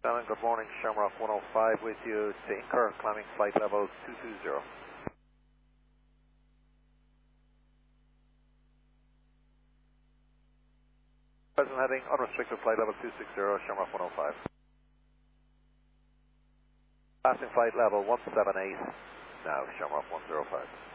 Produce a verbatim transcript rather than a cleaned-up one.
Alan, good morning. Shamrock one oh five with you to Inker, climbing flight level two two zero. Present heading, unrestricted flight level two six zero, Shamrock one oh five. Passing flight level one seven eight, now Shamrock one oh five.